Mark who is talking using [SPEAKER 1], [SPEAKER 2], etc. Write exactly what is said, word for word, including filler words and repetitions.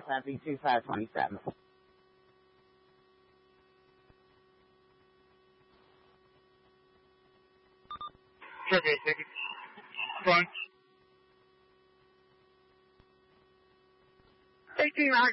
[SPEAKER 1] seventy-two five twenty-seven.
[SPEAKER 2] Triple six. Front.
[SPEAKER 3] eighteen hundred.